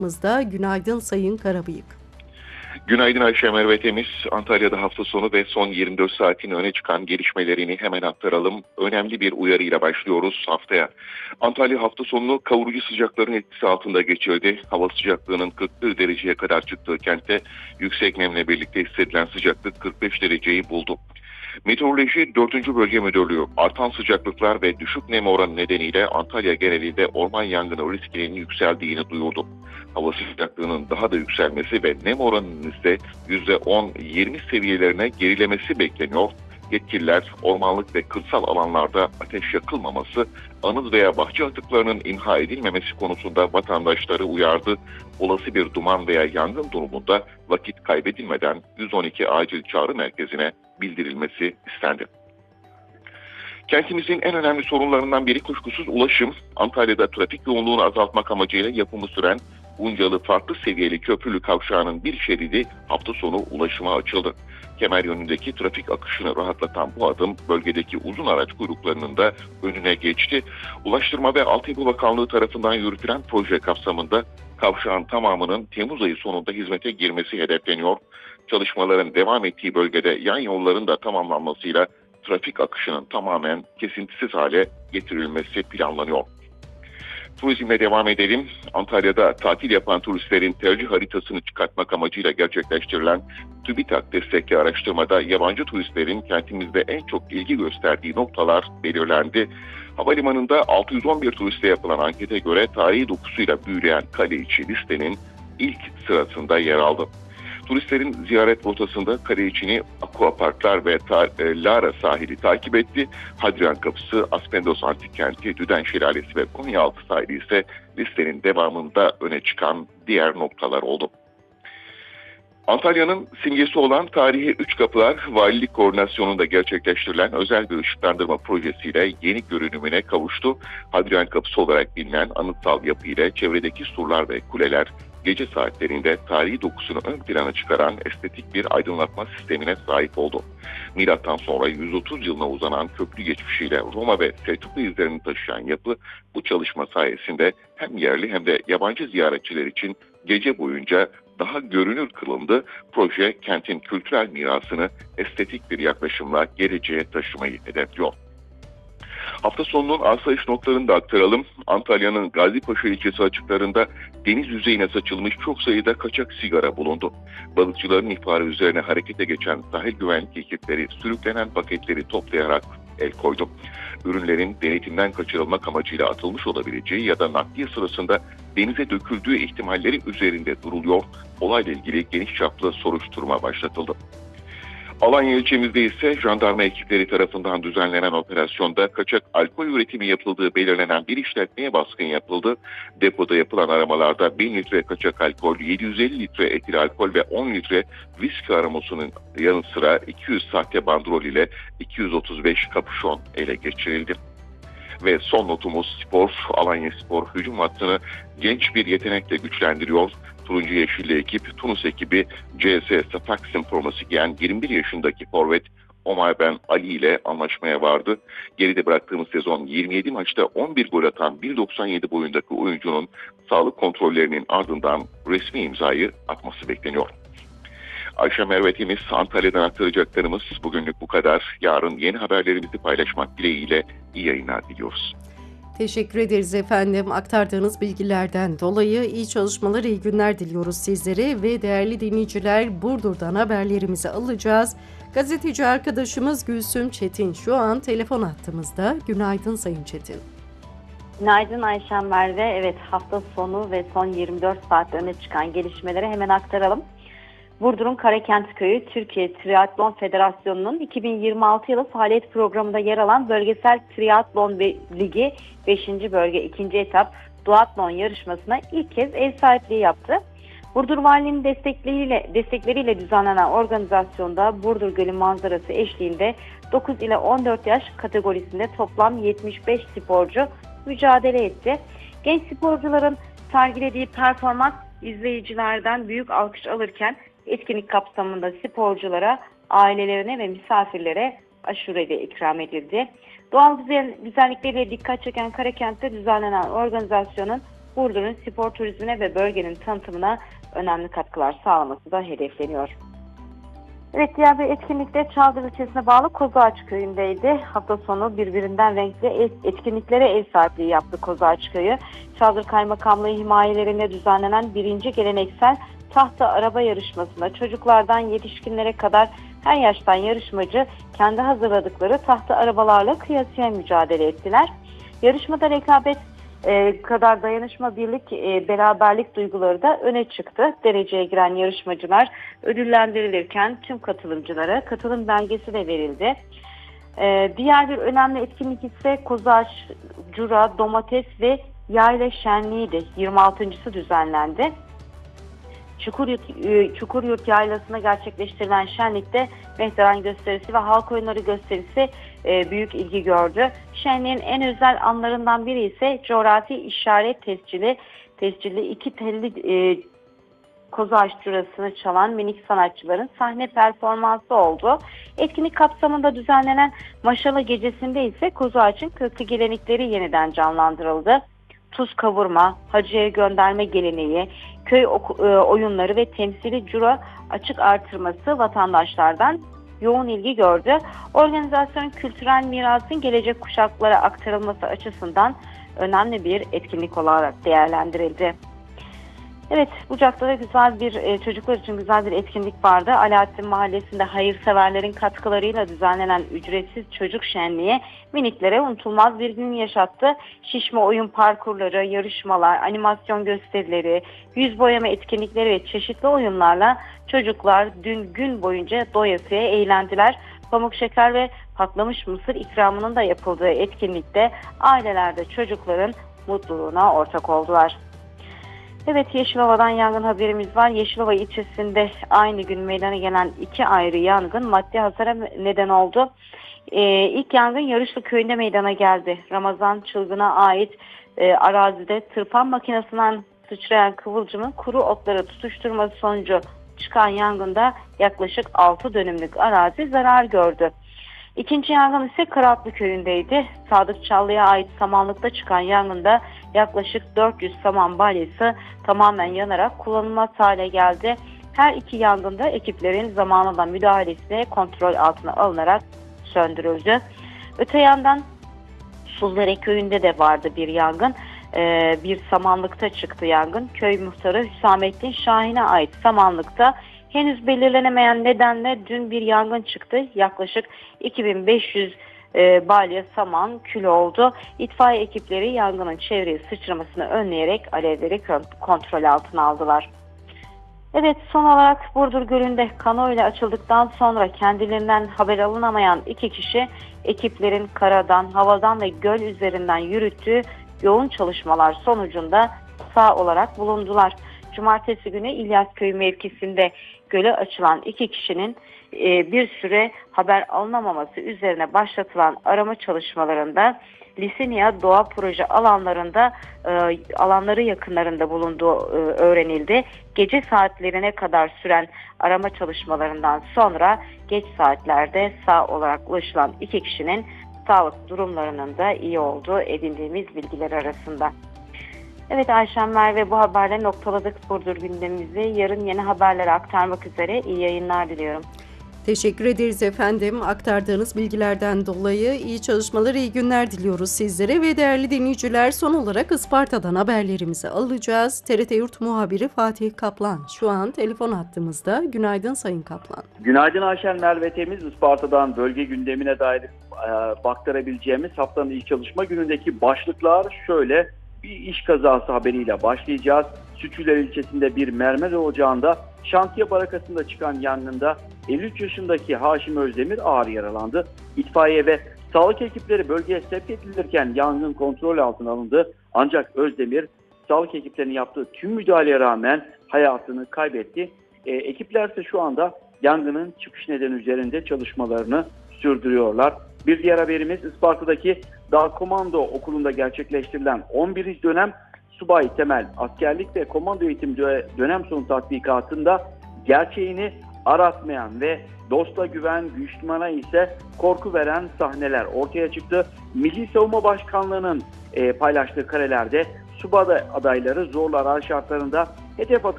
Günaydın Sayın Karabıyık. Günaydın Ayşe Merve Temiz. Antalya'da hafta sonu ve son 24 saatin öne çıkan gelişmelerini hemen aktaralım. Önemli bir uyarıyla başlıyoruz haftaya. Antalya hafta sonunu kavurucu sıcakların etkisi altında geçirdi. Hava sıcaklığının 41 dereceye kadar çıktığı kentte yüksek nemle birlikte hissedilen sıcaklık 45 dereceyi buldu. Meteoroloji 4. Bölge Müdürlüğü artan sıcaklıklar ve düşük nem oranı nedeniyle Antalya genelinde orman yangını riskinin yükseldiğini duyurdu. Hava sıcaklığının daha da yükselmesi ve nem oranının ise %10-20 seviyelerine gerilemesi bekleniyor. Yetkililer ormanlık ve kırsal alanlarda ateş yakılmaması, anıt veya bahçe atıklarının imha edilmemesi konusunda vatandaşları uyardı. Olası bir duman veya yangın durumunda vakit kaybedilmeden 112 acil çağrı merkezine bildirilmesi istendi. Kentimizin en önemli sorunlarından biri kuşkusuz ulaşım. Antalya'da trafik yoğunluğunu azaltmak amacıyla yapımı süren Buncalı farklı seviyeli köprülü kavşağının bir şeridi hafta sonu ulaşıma açıldı. Kemer yönündeki trafik akışını rahatlatan bu adım bölgedeki uzun araç kuyruklarının da önüne geçti. Ulaştırma ve Altyapı Bakanlığı tarafından yürütülen proje kapsamında kavşağın tamamının Temmuz ayı sonunda hizmete girmesi hedefleniyor. Çalışmaların devam ettiği bölgede yan yolların da tamamlanmasıyla trafik akışının tamamen kesintisiz hale getirilmesi planlanıyor. Turizmle devam edelim. Antalya'da tatil yapan turistlerin tercih haritasını çıkartmak amacıyla gerçekleştirilen TÜBİTAK destekli araştırmada yabancı turistlerin kentimizde en çok ilgi gösterdiği noktalar belirlendi. Havalimanında 611 turiste yapılan ankete göre tarihi dokusuyla büyüleyen Kaleiçi listenin ilk sırasında yer aldı. Turistlerin ziyaret rotasında Kaleiçi'ni aquaparklar ve Lara sahili takip etti. Hadrian Kapısı, Aspendos Antik Kenti, Düden Şelalesi ve Konyaaltı sahili ise listenin devamında öne çıkan diğer noktalar oldu. Antalya'nın simgesi olan tarihi Üç Kapılar Valilik koordinasyonunda gerçekleştirilen özel bir ışıklandırma projesiyle yeni görünümüne kavuştu. Hadrian Kapısı olarak bilinen anıtsal yapı ile çevredeki surlar ve kuleler gece saatlerinde tarihi dokusunu ön plana çıkaran estetik bir aydınlatma sistemine sahip oldu. Milattan sonra 130 yılına uzanan köklü geçmişiyle Roma ve Selçuklu izlerini taşıyan yapı bu çalışma sayesinde hem yerli hem de yabancı ziyaretçiler için gece boyunca daha görünür kılındı. Proje kentin kültürel mirasını estetik bir yaklaşımla geleceğe taşımayı hedefliyor. Hafta sonunun asayiş notlarını da aktaralım. Antalya'nın Gazipaşa ilçesi açıklarında deniz yüzeyine saçılmış çok sayıda kaçak sigara bulundu. Balıkçıların ihbarı üzerine harekete geçen sahil güvenlik ekipleri sürüklenen paketleri toplayarak el koydu. Ürünlerin denetimden kaçırılmak amacıyla atılmış olabileceği ya da nakliye sırasında denize döküldüğü ihtimalleri üzerinde duruluyor. Olayla ilgili geniş çaplı soruşturma başlatıldı. Alanya ilçemizde ise jandarma ekipleri tarafından düzenlenen operasyonda kaçak alkol üretimi yapıldığı belirlenen bir işletmeye baskın yapıldı. Depoda yapılan aramalarda 1000 litre kaçak alkol, 750 litre etil alkol ve 10 litre viski aromasının yanı sıra 200 sahte bandrol ile 235 kapüşon ele geçirildi. Ve son notumuz spor. Alanya Spor hücum hattını genç bir yetenekle güçlendiriyor. Turuncu Yeşilli ekip, Tunus ekibi CS Sfax'ın forması giyen 21 yaşındaki forvet Omar Ben Ali ile anlaşmaya vardı. Geride bıraktığımız sezon 27 maçta 11 gol atan 1.97 boyundaki oyuncunun sağlık kontrollerinin ardından resmi imzayı atması bekleniyor. Ayşe Merve Temiz, Antalya'dan aktaracaklarımız bugünlük bu kadar. Yarın yeni haberlerimizi paylaşmak dileğiyle iyi yayınlar diliyoruz. Teşekkür ederiz efendim. Aktardığınız bilgilerden dolayı iyi çalışmalar, iyi günler diliyoruz sizlere ve değerli dinleyiciler, Burdur'dan haberlerimizi alacağız. Gazeteci arkadaşımız Gülsüm Çetin şu an telefon hattımızda. Günaydın Sayın Çetin. Günaydın Ayşem Merve. Evet, hafta sonu ve son 24 saat öne çıkan gelişmeleri hemen aktaralım. Burdur'un Karakent Köyü Türkiye Triatlon Federasyonu'nun 2026 yılı faaliyet programında yer alan Bölgesel Triatlon Ligi 5. Bölge 2. etap duatlon yarışmasına ilk kez ev sahipliği yaptı. Burdur Valiliğinin destekleriyle düzenlenen organizasyonda Burdur Gölü manzarası eşliğinde 9 ile 14 yaş kategorisinde toplam 75 sporcu mücadele etti. Genç sporcuların sergilediği performans izleyicilerden büyük alkış alırken etkinlik kapsamında sporculara, ailelerine ve misafirlere aşure de ikram edildi. Doğal güzellikleriyle dikkat çeken Karakent'te düzenlenen organizasyonun Burdur'un spor turizmine ve bölgenin tanıtımına önemli katkılar sağlaması da hedefleniyor. Evet, diğer bir etkinlikte Çavdar ilçesine bağlı Kozağaç köyündeydi. Hafta sonu birbirinden renkli etkinliklere ev sahipliği yaptı Kozağaç köyü. Çavdar Kaymakamlığı himayelerinde düzenlenen 1. geleneksel tahta araba yarışmasında çocuklardan yetişkinlere kadar her yaştan yarışmacı kendi hazırladıkları tahta arabalarla kıyasıya mücadele ettiler. Yarışmada rekabet kadar dayanışma, birlik, beraberlik duyguları da öne çıktı. Dereceye giren yarışmacılar ödüllendirilirken tüm katılımcılara katılım belgesi de verildi. Diğer bir önemli etkinlik ise Kozağaç, Cura, Domates ve Yayla Şenliği'ydi. 26.sı düzenlendi. Çukuryurt Yaylası'na gerçekleştirilen şenlikte Mehteran gösterisi ve halk oyunları gösterisi büyük ilgi gördü. Şenliğin en özel anlarından biri ise coğrafi işaret tescilli iki telli Kozağaç Curası'nı çalan minik sanatçıların sahne performansı oldu. Etkinlik kapsamında düzenlenen Maşala Gecesi'nde ise Kozağaç'ın köklü gelenekleri yeniden canlandırıldı. Tuz kavurma, hacıya gönderme geleneği, köy oyunları ve temsili cura açık artırması vatandaşlardan yoğun ilgi gördü. Organizasyon kültürel mirasın gelecek kuşaklara aktarılması açısından önemli bir etkinlik olarak değerlendirildi. Evet, Bucak'ta da güzel bir çocuklar için güzel bir etkinlik vardı. Alaaddin Mahallesi'nde hayırseverlerin katkılarıyla düzenlenen ücretsiz çocuk şenliği miniklere unutulmaz bir gün yaşattı. Şişme oyun parkurları, yarışmalar, animasyon gösterileri, yüz boyama etkinlikleri ve çeşitli oyunlarla çocuklar dün gün boyunca doyasıya eğlendiler. Pamuk şeker ve patlamış mısır ikramının da yapıldığı etkinlikte aileler de çocukların mutluluğuna ortak oldular. Evet, Yeşilova'dan yangın haberimiz var. Yeşilova ilçesinde aynı gün meydana gelen 2 ayrı yangın maddi hasara neden oldu. İlk yangın Yarışlı köyünde meydana geldi. Ramazan Çılgın'a ait arazide tırpan makinesinden sıçrayan kıvılcımın kuru otları tutuşturması sonucu çıkan yangında yaklaşık 6 dönümlük arazi zarar gördü. İkinci yangın ise Karatlı köyündeydi. Sadık Çallı'ya ait samanlıkta çıkan yangında yaklaşık 400 saman balyası tamamen yanarak kullanılmaz hale geldi. Her iki yangında ekiplerin zamanında müdahalesiyle kontrol altına alınarak söndürüldü. Öte yandan Suldere köyünde de vardı bir yangın. Bir samanlıkta çıktı yangın. Köy muhtarı Hüsamettin Şahin'e ait samanlıkta henüz belirlenemeyen nedenle dün bir yangın çıktı. Yaklaşık 2500 balya saman kül oldu. İtfaiye ekipleri yangının çevreye sıçramasını önleyerek alevleri kontrol altına aldılar. Evet, son olarak Burdur Gölü'nde kano ile açıldıktan sonra kendilerinden haber alınamayan 2 kişi ekiplerin karadan, havadan ve göl üzerinden yürüttüğü yoğun çalışmalar sonucunda sağ olarak bulundular. Cumartesi günü İlyasköy mevkisinde göle açılan 2 kişinin bir süre haber alınamaması üzerine başlatılan arama çalışmalarında Lisinia Doğa Proje alanları yakınlarında bulunduğu öğrenildi. Gece saatlerine kadar süren arama çalışmalarından sonra geç saatlerde sağ olarak ulaşılan 2 kişinin sağlık durumlarının da iyi olduğu edindiğimiz bilgiler arasında. Evet Ayşem, Merve, bu haberle noktaladık Burdur gündemimizi. Yarın yeni haberleri aktarmak üzere iyi yayınlar diliyorum. Teşekkür ederiz efendim. Aktardığınız bilgilerden dolayı iyi çalışmalar, iyi günler diliyoruz sizlere ve değerli dinleyiciler. Son olarak Isparta'dan haberlerimizi alacağız. TRT Yurt muhabiri Fatih Kaplan şu an telefon hattımızda. Günaydın Sayın Kaplan. Günaydın Ayşen, Merve temiz. Isparta'dan bölge gündemine dair aktarabileceğimiz haftanın ilk çalışma günündeki başlıklar şöyle. Bir iş kazası haberiyle başlayacağız. Sütçüler ilçesinde bir mermer ocağında şantiye barakasında çıkan yangında 53 yaşındaki Haşim Özdemir ağır yaralandı. İtfaiye ve sağlık ekipleri bölgeye sevk edilirken yangın kontrol altına alındı. Ancak Özdemir sağlık ekiplerinin yaptığı tüm müdahaleye rağmen hayatını kaybetti. Ekipler ise şu anda yangının çıkış nedeni üzerinde çalışmalarını sürdürüyorlar. Bir diğer haberimiz Isparta'daki Dağ Komando Okulu'nda gerçekleştirilen 11. dönem subay temel askerlik ve komando eğitim dönem sonu tatbikatında gerçeğini aratmayan ve dosta güven, düşmana ise korku veren sahneler ortaya çıktı. Milli Savunma Başkanlığı'nın paylaştığı karelerde subay adayları zorlu araç şartlarında hedef